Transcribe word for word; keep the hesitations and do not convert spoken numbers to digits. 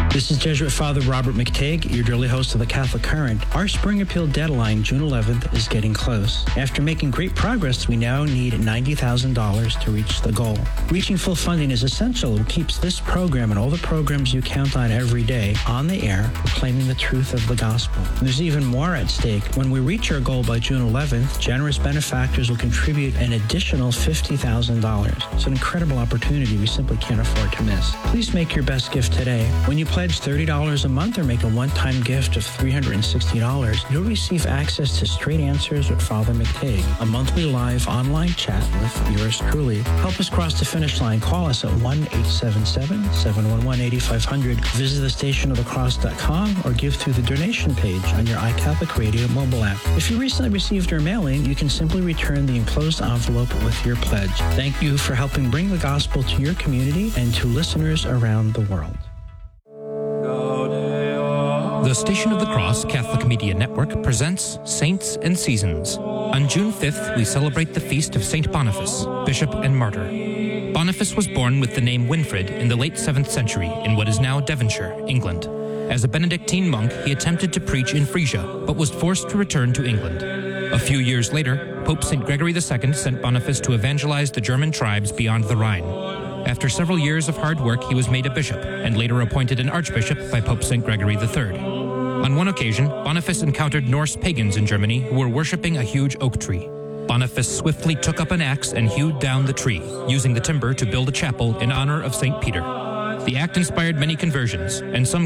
This is Jesuit Father Robert McTague, your daily host of the Catholic Current. Our spring appeal deadline, June eleventh, is getting close. After making great progress, we now need ninety thousand dollars to reach the goal. Reaching full funding is essential. It keeps this program and all the programs you count on every day on the air, proclaiming the truth of the gospel. And there's even more at stake. When we reach our goal by June eleventh, generous benefactors will contribute an additional fifty thousand dollars. It's an incredible opportunity we simply can't afford to miss. Please make your best gift today. When you pledge thirty dollars a month or make a one-time gift of three hundred sixty dollars, you'll receive access to Straight Answers with Father McTague, a monthly live online chat with yours truly. Help us cross the finish line. Call us at one eight seven seven, seven one one, eight five zero zero. Visit the station of the cross dot com or give through the donation page on your iCatholic Radio mobile app. If you recently received our mailing, you can simply return the enclosed envelope with your pledge. Thank you for helping bring the gospel to your community and to listeners around the world. The Station of the Cross Catholic Media Network presents Saints and Seasons. On June fifth, we celebrate the feast of Saint Boniface, Bishop and Martyr. Boniface was born with the name Winfrid in the late seventh century in what is now Devonshire, England. As a Benedictine monk, he attempted to preach in Frisia, but was forced to return to England. A few years later, Pope Saint Gregory the Second sent Boniface to evangelize the German tribes beyond the Rhine. After several years of hard work, he was made a bishop and later appointed an archbishop by Pope Saint Gregory the Third. On one occasion, Boniface encountered Norse pagans in Germany who were worshipping a huge oak tree. Boniface swiftly took up an axe and hewed down the tree, using the timber to build a chapel in honor of Saint Peter. The act inspired many conversions, and some